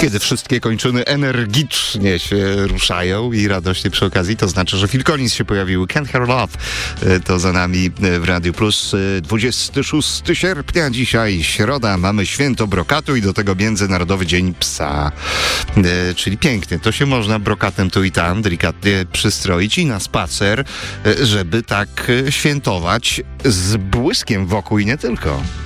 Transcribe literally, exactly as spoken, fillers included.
Kiedy wszystkie kończyny energicznie się ruszają i radośnie przy okazji, to znaczy, że Phil Collins się pojawił. Can't Hear Love to za nami w Radiu Plus. dwudziestego szóstego sierpnia, dzisiaj środa, mamy święto brokatu i do tego Międzynarodowy Dzień Psa. E, czyli pięknie, to się można brokatem tu i tam delikatnie przystroić i na spacer, żeby tak świętować z błyskiem wokół i nie tylko.